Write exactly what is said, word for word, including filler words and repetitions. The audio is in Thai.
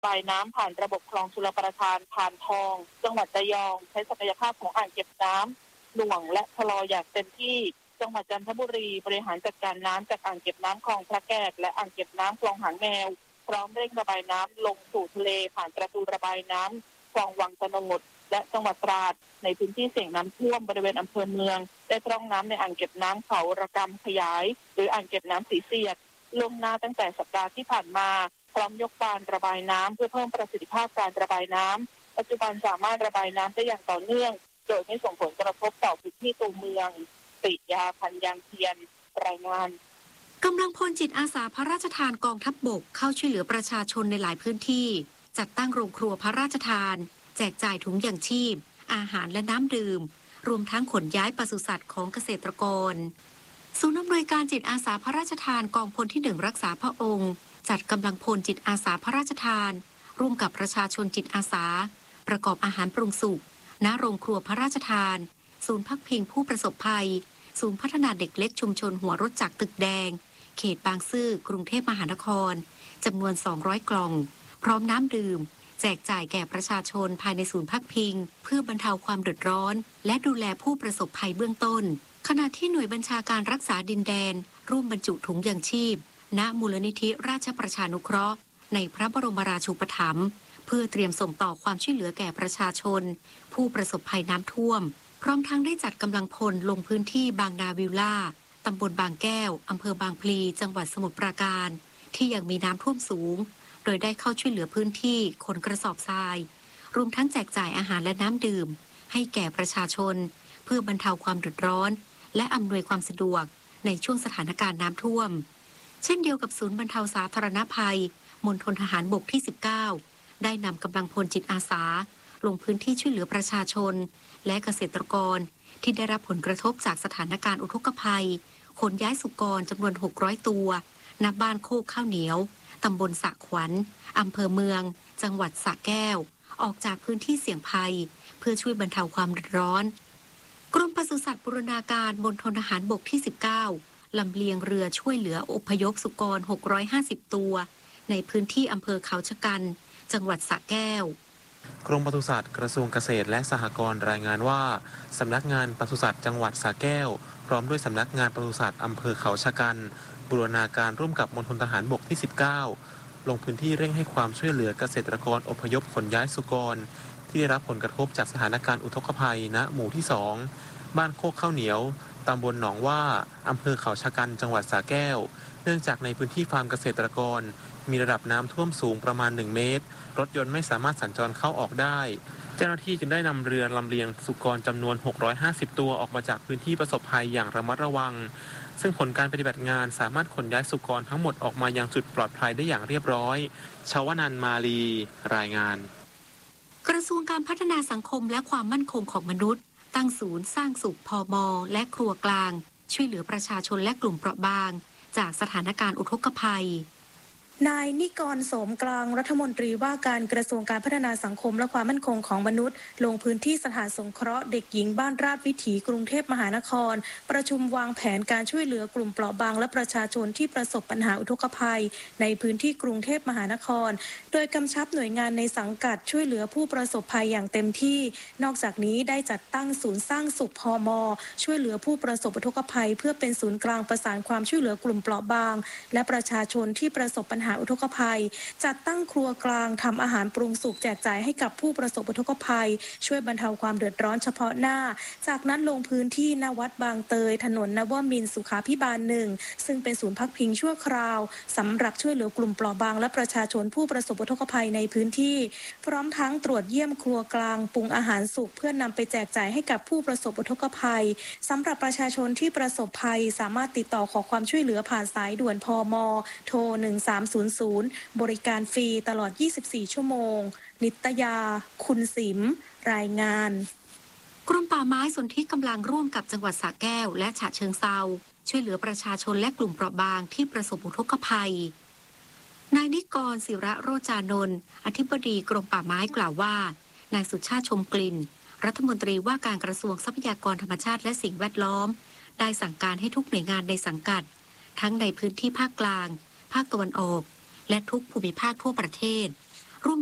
บายน้ำผ่านระบบคลองชลประทานผ่านทองจังหวัดระยองใช้ศักยภาพของอ่างเก็บน้ำหน่วงและชะลออย่างเต็มที่จังหวัดจันทบุรีบริหารจัดการน้ำจากอ่างเก็บน้ำคลองพระแก้วและอ่างเก็บน้ำคลองหางแมวพร้อมเร่งระบายน้ำลงสู่ทะเลผ่านประตูระบายน้ำคลองวังตะนงดและจังหวัดตราดในพื้นที่เสี่ยงน้ำท่วมบริเวณอำเภอเมืองได้พร่องน้ำในอ่างเก็บน้ำเขาระกำขยายหรืออ่างเก็บน้ำสีเสียดล่วงหน้าตั้งแต่สัปดาห์ที่ผ่านมาพร้อมยกบานระบายน้ำเพื่อเพิ่มประสิทธิภาพการระบายน้ำปัจจุบันสามารถระบายน้ำได้อย่างต่อเนื่องโดยไม่ส่งผลกระทบต่อพื้นที่ตัวเมืองปิยาพันยางเทียนรายงานกำลังพลจิตอาสาพระราชทานกองทัพบกเข้าช่วยเหลือประชาชนในหลายพื้นที่จัดตั้งโรงครัวพระราชทานแจกจ่ายถุงยางชีพอาหารและน้ำดื่มรวมทั้งขนย้ายปศุสัตว์ของเกษตรกรศูนย์อำนวยการจิตอาสาพระราชทานกองพลที่หนึ่งรักษาพระองค์จัดกำลังพลจิตอาสาพระราชทานร่วมกับประชาชนจิตอาสาประกอบอาหารปรุงสุกณโรงครัวพระราชทานศูนย์พักพิงผู้ประสบภัยศูนย์พัฒนาเด็กเล็กชุมชนหัวรถจักรตึกแดงเขตบางซื่อกรุงเทพมหานครจำนวนสองร้อยกล่องพร้อมน้ำดื่มแจกจ่ายแก่ประชาชนภายในศูนย์พักพิงเพื่อบรรเทาความเดือดร้อนและดูแลผู้ประสบภัยเบื้องต้นขณะที่หน่วยบัญชาการรักษาดินแดนร่วมบรรจุถุงยางชีพณมูลนิธิราชประชานุเคราะห์ในพระบรมราชูปถัมภ์เพื่อเตรียมส่งต่อความช่วยเหลือแก่ประชาชนผู้ประสบภัยน้ำท่วมพร้อมทั้งได้จัดกำลังพลลงพื้นที่บางนาวิลล่าตำบลบางแก้วอำเภอบางพลีจังหวัดสมุทรปราการที่ยังมีน้ำท่วมสูงโดยได้เข้าช่วยเหลือพื้นที่ขนกระสอบทรายรวมทั้งแจกจ่ายอาหารและน้ำดื่มให้แก่ประชาชนเพื่อบรรเทาความเดือดร้อนและอำนวยความสะดวกในช่วงสถานการณ์น้ำท่วมเช่นเดียวกับศูนย์บรรเทาสาธารณภัยมณฑลทหารบกที่สิบเก้าได้นำกำลังพลจิตอาสาลงพื้นที่ช่วยเหลือประชาชนและเกษตรกรที่ได้รับผลกระทบจากสถานการณ์อุทกภัยขนย้ายสุกรจำนวนหกร้อยตัวณบ้านโคกข้าวเหนียวตำบลสะขวัญอำเภอเมืองจังหวัดสระแก้วออกจากพื้นที่เสี่ยงภัยเพื่อช่วยบรรเทาความเดือดร้อนกรมปศุสัตว์บูรณาการมณฑลทหารบกที่สิบเก้าลำเลียงเรือช่วยเหลืออพยพสุกรหกร้อยห้าสิบตัวในพื้นที่อำเภอเขาชะกันจังหวัดสระแก้วกรมปศุสัตว์กระทรวงเกษตรและสหกรณ์รายงานว่าสำนักงานปศุสัตว์จังหวัดสระแก้วพร้อมด้วยสำนักงานปศุสัตว์อำเภอเขาชะกันบูรณาการร่วมกับมณฑลทหารบกที่สิบเก้าลงพื้นที่เร่งให้ความช่วยเหลือเกษตรกรอพยพขนย้ายสุกรที่ได้รับผลกระทบจากสถานการณ์อุทกภัยณหมู่ที่สองบ้านโคกข้าวเหนียวตำบลหนองว่าอำเภอเขาชะกันจังหวัดสระแก้วเนื่องจากในพื้นที่ฟาร์มเกษตรกรมีระดับน้ำท่วมสูงประมาณหนึ่งเมตรรถยนต์ไม่สามารถสัญจรเข้าออกได้เจ้าหน้าที่จึงได้นำเรือลำเลียงสุกรจำนวนหกร้อยห้าสิบตัวออกมาจากพื้นที่ประสบภัยอย่างระมัดระวังซึ่งผลการปฏิบัติงานสามารถขนย้ายสุกรทั้งหมดออกมายังจุดปลอดภัยได้อย่างเรียบร้อยชวนันท์มาลีรายงานกระทรวงการพัฒนาสังคมและความมั่นคงของมนุษย์ตั้งศูนย์สร้างสุขพม.และครัวกลางช่วยเหลือประชาชนและกลุ่มเปราะบางจากสถานการณ์อุทกภัยนายนิกรโสมกลางรัฐมนตรีว่าการกระทรวงการพัฒนาสังคมและความมั่นคงของมนุษย์ลงพื้นที่สถานสงเคราะห์เด็กหญิงบ้านราชวิถีกรุงเทพมหานครประชุมวางแผนการช่วยเหลือกลุ่มเปราะบางและประชาชนที่ประสบปัญหาอุทกภัยในพื้นที่กรุงเทพมหานครโดยกำชับหน่วยงานในสังกัดช่วยเหลือผู้ประสบภัยอย่างเต็มที่นอกจากนี้ได้จัดตั้งศูนย์สร้างสุขพม.ช่วยเหลือผู้ประสบอุทกภัยเพื่อเป็นศูนย์กลางประสานความช่วยเหลือกลุ่มเปราะบางและประชาชนที่ประสบปัญหาอุทกภัยจัดตั้งครัวกลางทำอาหารปรุงสุกแจกจ่ายให้กับผู้ประสบอุทกภัยช่วยบรรเทาความเดือดร้อนเฉพาะหน้าจากนั้นลงพื้นที่ณวัดบางเตยถนนนวมินทร์สุขาภิบาลหนึ่งซึ่งเป็นศูนย์พักพิงชั่วคราวสำหรับช่วยเหลือกลุ่มเปราะบางและประชาชนผู้ประสบอุทกภัยในพื้นที่พร้อมทั้งตรวจเยี่ยมครัวกลางปรุงอาหารสุกเพื่อนำไปแจกจ่ายให้กับผู้ประสบอุทกภัยสำหรับประชาชนที่ประสบภัยสามารถติดต่อขอความช่วยเหลือผ่านสายด่วนพม.โทรหนึ่งสามศูนย์ศูนย์บริการฟรีตลอดยี่สิบสี่ชั่วโมงนิตยาคุณสิมรายงานกรมป่าไม้ส่วนที่กำลังร่วมกับจังหวัดสระแก้วและฉะเชิงเทราช่วยเหลือประชาชนและกลุ่มเปราะบางที่ประสบอุทกภัยนายนิกรศิระโรจานนท์อธิบดีกรมป่าไม้กล่าวว่านายสุชาติชมกลิ่นรัฐมนตรีว่าการกระทรวงทรัพยากรธรรมชาติและสิ่งแวดล้อมได้สั่งการให้ทุกหน่วยงานในสังกัดทั้งในพื้นที่ภาคกลางภาคตะวันออกและทุกภูมิภาคทั่วประเทศ